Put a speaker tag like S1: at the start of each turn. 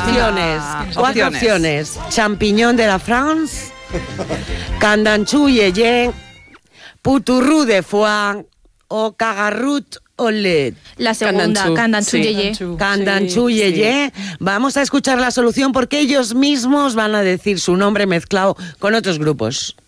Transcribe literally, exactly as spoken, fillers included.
S1: opciones. Cuatro
S2: Opciones.
S1: opciones. Champiñón de la France, candanchú yeye, puturrú de foie o cagarrut olet.
S3: La segunda, Candanchú
S2: Sí.
S3: Yeye.
S1: Candanchú
S2: Sí,
S1: yeye. Vamos a escuchar la solución porque ellos mismos van a decir su nombre mezclado con otros grupos.